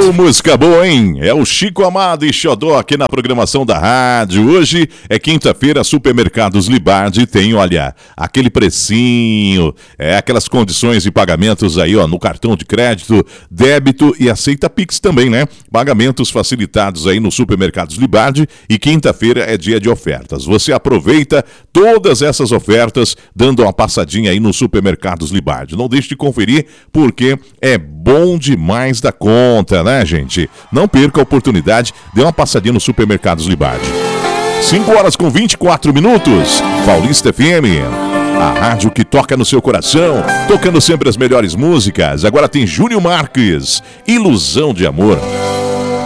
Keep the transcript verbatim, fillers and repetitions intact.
Ô, música boa, hein? É o Chico Amado e Xodó aqui na programação da rádio. Hoje é quinta-feira, Supermercados Libardi tem, olha, aquele precinho, é aquelas condições de pagamentos aí, ó, no cartão de crédito, débito e aceita Pix também, né? Pagamentos facilitados aí no Supermercados Libardi e quinta-feira é dia de ofertas. Você aproveita todas essas ofertas dando uma passadinha aí no Supermercados Libardi. Não deixe de conferir porque é bom demais da conta, né, gente? Não perca a oportunidade, dê uma passadinha no Supermercados Libardi. cinco horas com vinte e quatro minutos, Paulista F M, a rádio que toca no seu coração, tocando sempre as melhores músicas. Agora tem Júnior Marques, Ilusão de Amor.